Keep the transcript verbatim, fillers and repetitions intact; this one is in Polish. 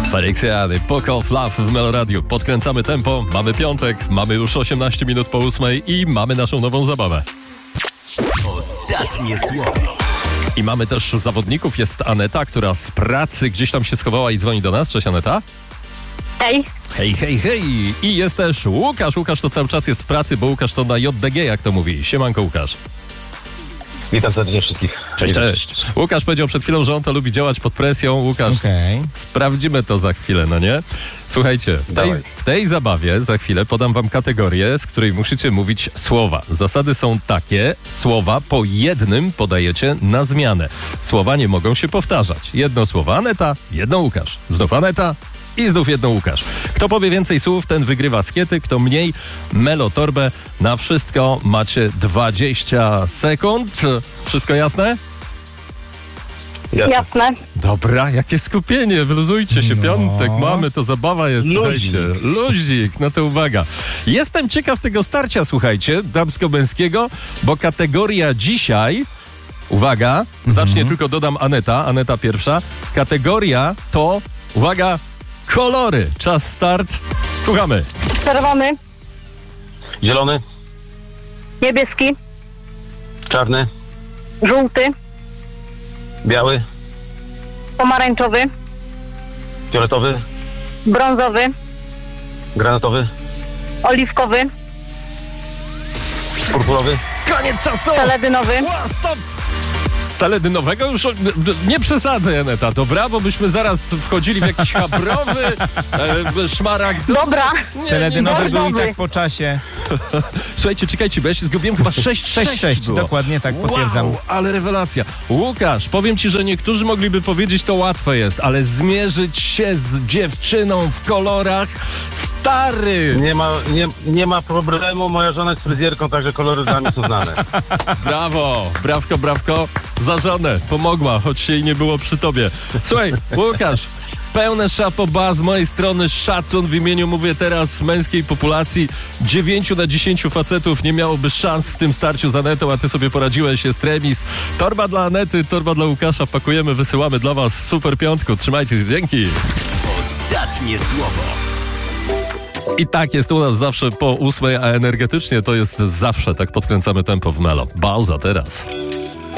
Felixiany, Poker of Love w Meloradiu. Podkręcamy tempo, mamy piątek, mamy już osiemnaście minut po ósmej i mamy naszą nową zabawę. Ostatnie słowo. I mamy też zawodników. Jest Aneta, która z pracy gdzieś tam się schowała i dzwoni do nas. Cześć, Aneta. Hej. Hej, hej, hej. I jest też Łukasz. Łukasz to cały czas jest w pracy, bo Łukasz to na J D G, jak to mówi. Siemanko, Łukasz. Witam serdecznie wszystkich. Cześć, cześć. Łukasz powiedział przed chwilą, że on to lubi działać pod presją. Łukasz, okay. Sprawdzimy to za chwilę, no nie? Słuchajcie, w tej, w tej zabawie za chwilę podam wam kategorię, z której musicie mówić słowa. Zasady są takie, słowa po jednym podajecie na zmianę. Słowa nie mogą się powtarzać. Jedno słowo Aneta, jedno Łukasz. Znów Aneta i znów jedno Łukasz. Kto powie więcej słów, ten wygrywa skiety, kto mniej, melotorbę. Na wszystko macie dwadzieścia sekund. Wszystko jasne? Jasne. Jasne. Dobra, jakie skupienie, wyluzujcie się, No. piątek mamy, to zabawa jest, Luzik. słuchajcie, luzik, no to uwaga. Jestem ciekaw tego starcia, słuchajcie, damsko-męskiego, bo kategoria dzisiaj, uwaga, zacznie tylko dodam Aneta, Aneta pierwsza, kategoria to, uwaga, kolory. Czas start, słuchamy. Czerwony, Zielony, niebieski, czarny, żółty, biały, pomarańczowy, fioletowy, brązowy, granatowy, oliwkowy, purpurowy. Koniec czasu! teledynowy, Ła, stop! Teledynowego już o- nie przesadzę, Aneta, dobra? Bo byśmy zaraz wchodzili w jakiś habrowy, e, szmaragdowy. dobra, Teledynowy był i Dobry. tak po czasie. Słuchajcie, czekajcie, bo ja się zgubiłem, chyba sześć sześć sześć, było. dokładnie tak, potwierdzam. Wow, ale rewelacja. Łukasz, powiem ci, że niektórzy mogliby powiedzieć, to łatwe jest, ale zmierzyć się z dziewczyną w kolorach, stary! Nie ma, nie, nie ma problemu, moja żona jest fryzjerką, także kolory dla mnie są znane. Brawo, brawko, brawko, za żonę, pomogła, choć jej nie było przy tobie. Słuchaj, Łukasz, pełne chapeau z mojej strony, szacun w imieniu, mówię teraz, męskiej populacji. Dziewięciu na dziesięciu facetów nie miałoby szans w tym starciu z Anetą, a ty sobie poradziłeś, jest remis. Torba dla Anety, torba dla Łukasza, pakujemy, wysyłamy dla was super piątku. Trzymajcie się, dzięki. Ostatnie słowo. I tak jest u nas zawsze po ósmej, a energetycznie to jest zawsze, tak podkręcamy tempo w Melo. Bauza teraz.